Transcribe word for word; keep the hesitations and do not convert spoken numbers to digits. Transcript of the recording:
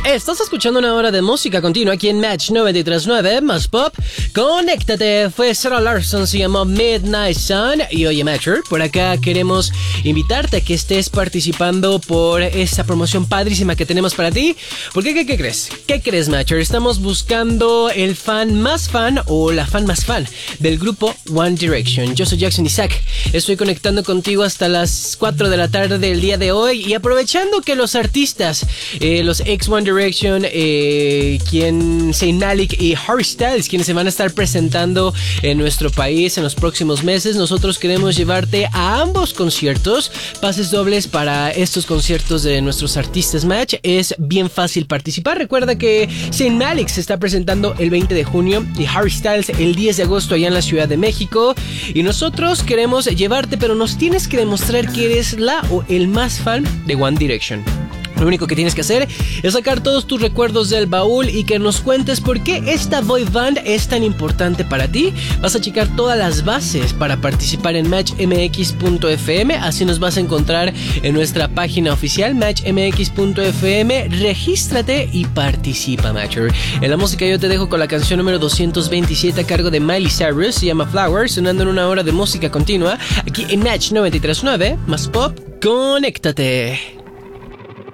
Estás escuchando una hora de música continua aquí en Match noventa y tres punto nueve más pop. Conéctate, fue Sarah Larson, se llamó Midnight Sun. Y oye, Matcher, por acá queremos invitarte a que estés participando por esta promoción padrísima que tenemos para ti. ¿Por qué? ¿Qué, qué crees? ¿Qué crees, Matcher? Estamos buscando el fan más fan o la fan más fan del grupo One Direction. Yo soy Jackson Isaac. Estoy conectando contigo hasta las cuatro de la tarde del día de hoy. Y aprovechando que los artistas, eh, los ex One Direction, eh, quien Zayn Malik y Harry Styles, quienes se van a estar presentando en nuestro país en los próximos meses, nosotros queremos llevarte a ambos conciertos, pases dobles para estos conciertos de nuestros artistas. Match, es bien fácil participar. Recuerda que Zayn Malik se está presentando el veinte de junio y Harry Styles el diez de agosto allá en la Ciudad de México, y nosotros queremos llevarte, pero nos tienes que demostrar que eres la o el más fan de One Direction. Lo único que tienes que hacer es sacar todos tus recuerdos del baúl y que nos cuentes por qué esta boy band es tan importante para ti. Vas a checar todas las bases para participar en match m x punto f m. Así nos vas a encontrar en nuestra página oficial match m x punto f m. Regístrate y participa, Matcher. En la música yo te dejo con la canción número doscientos veintisiete a cargo de Miley Cyrus. Se llama Flowers, sonando en una hora de música continua aquí en Match noventa y tres punto nueve más pop. Conéctate.